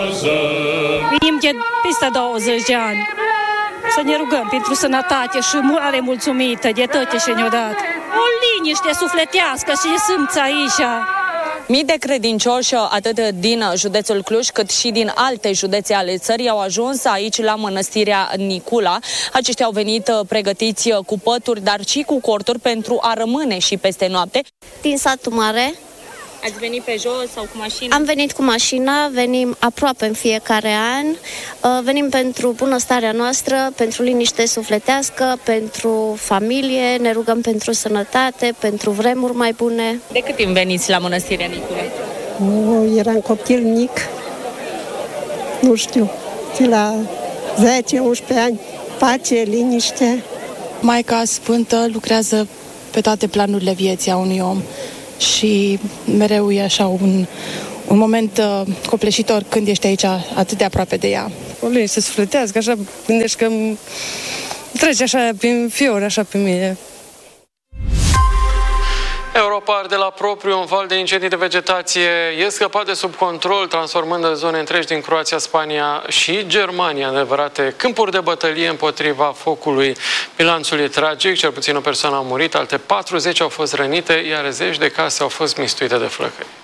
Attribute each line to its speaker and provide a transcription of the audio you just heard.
Speaker 1: Venim de peste 20 de ani să ne rugăm pentru sănătate și mare mulțumită de toate ce ne-au dat. O liniște sufletească și simți aici.
Speaker 2: Mii de credincioși, atât din județul Cluj, cât și din alte județe ale țării, au ajuns aici la Mănăstirea Nicula. Aceștia au venit pregătiți cu pături, dar și cu corturi pentru a rămâne și peste noapte.
Speaker 3: Din satul mare.
Speaker 2: Ați venit pe jos sau cu mașina?
Speaker 3: Am venit cu mașina, venim aproape în fiecare an. Venim pentru bunăstarea noastră, pentru liniște sufletească, pentru familie, ne rugăm pentru sănătate, pentru vremuri mai bune.
Speaker 2: De cât timp veniți la Mănăstirea Nicula?
Speaker 4: Eram copil mic, nu știu, la 10-11 ani, pace, liniște.
Speaker 5: Maica Sfântă lucrează pe toate planurile vieții a unui om și mereu e așa un moment copleșitor când ești aici atât de aproape de ea.
Speaker 6: O liniște sufletească, așa gândești că trece așa prin fiori, așa pe mine.
Speaker 7: Europa arde la propriu, un val de incendii de vegetație e scăpat de sub control, transformând zone întregi din Croația, Spania și Germania în adevărate câmpuri de bătălie împotriva focului. Bilanțul e tragic, cel puțin o persoană a murit, alte 40 au fost rănite, iar zeci de case au fost mistuite de flăcări.